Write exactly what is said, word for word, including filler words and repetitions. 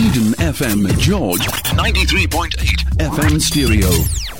Eden F M George, ninety-three point eight F M stereo.